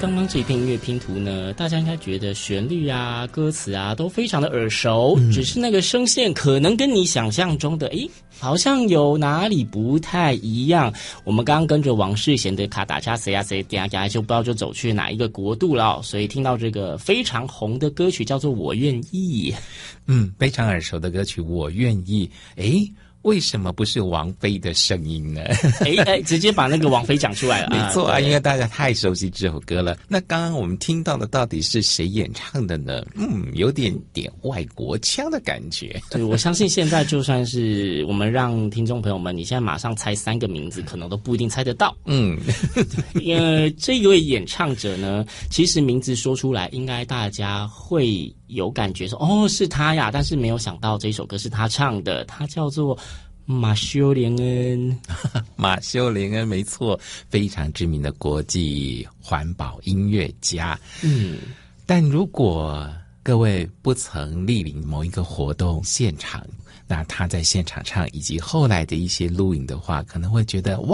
刚刚这一片音乐拼图呢，大家应该觉得旋律啊、歌词啊都非常的耳熟，只是那个声线可能跟你想象中的好像有哪里不太一样。我们刚刚跟着王世贤的卡打恰谁呀谁嗲嗲，就不知道就走去哪一个国度了，所以听到这个非常红的歌曲叫做《我愿意》。 非常耳熟的歌曲《我愿意》。为什么不是王菲的声音呢？ 直接把那个王菲讲出来了。 没错啊，因为大家太熟悉这首歌了。那刚刚我们听到的到底是谁演唱的呢？有点外国腔的感觉。 对，我相信现在就算是我们让听众朋友们，你现在马上猜3个名字，可能都不一定猜得到。因为这一位演唱者呢，其实名字说出来，应该大家会有感觉说是他呀，但是没有想到这首歌是他唱的，他叫做马修连恩。 马修连恩，没错，非常知名的国际环保音乐家。但如果各位不曾莅临某一个活动现场，那他在现场唱以及后来的一些录影的话，可能会觉得